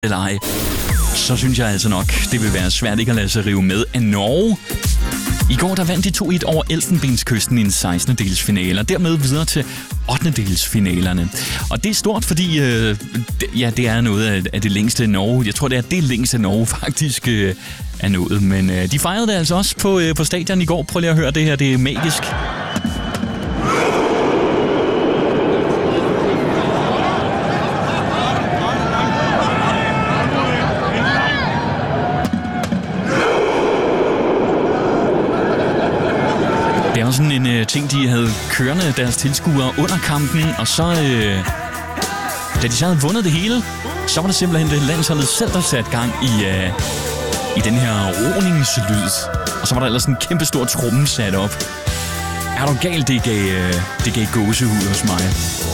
eller ej, så synes jeg altså nok, det vil være svært ikke at lade sig rive med af Norge. I går der vandt de 2-1 over Elfenbenskysten i en 16-delsfinale, og dermed videre til 8-delsfinalerne. Og det er stort, fordi det er noget af det længste Norge. Jeg tror, det er det længste Norge faktisk er nået. Men de fejrede det altså også på stadion i går. Prøv lige at høre det her, det er magisk. Det er også sådan en ting, de havde kørende deres tilskuere under kampen, og så, da de så havde vundet det hele, så var det simpelthen det landsholdet selv, der satte gang i den her roningslyd. Og så var der ellers en kæmpe stor tromme sat op. Er du galt, det gav gåsehud hos mig.